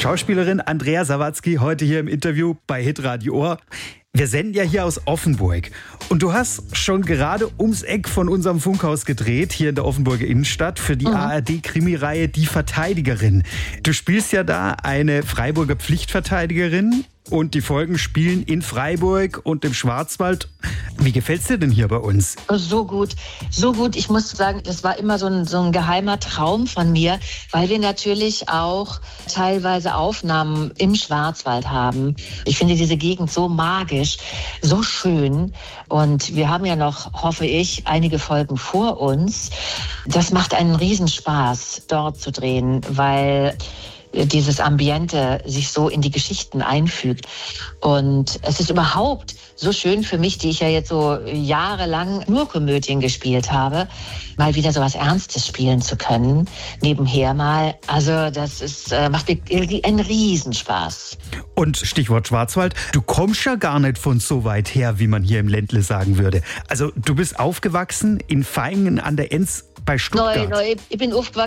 Schauspielerin Andrea Sawatzki heute hier im Interview bei Hitradio Ohr. Wir senden ja hier aus Offenburg. Und du hast schon gerade ums Eck von unserem Funkhaus gedreht, hier in der Offenburger Innenstadt, für die ARD-Krimireihe Die Verteidigerin. Du spielst ja da eine Freiburger Pflichtverteidigerin und die Folgen spielen in Freiburg und im Schwarzwald. Wie gefällt's dir denn hier bei uns? So gut, so gut. Ich muss sagen, das war immer so ein geheimer Traum von mir, weil wir natürlich auch teilweise Aufnahmen im Schwarzwald haben. Ich finde diese Gegend so magisch, so schön. Und wir haben ja noch, hoffe ich, einige Folgen vor uns. Das macht einen Riesenspaß, dort zu drehen, weil dieses Ambiente sich so in die Geschichten einfügt. Und es ist überhaupt so schön für mich, die ich ja jetzt so jahrelang nur Komödien gespielt habe, mal wieder so was Ernstes spielen zu können, nebenher mal. Also das macht mir einen Riesenspaß. Und Stichwort Schwarzwald, du kommst ja gar nicht von so weit her, wie man hier im Ländle sagen würde. Also du bist aufgewachsen in Vaihingen an der Enz bei Stuttgart. Ich bin aufgewachsen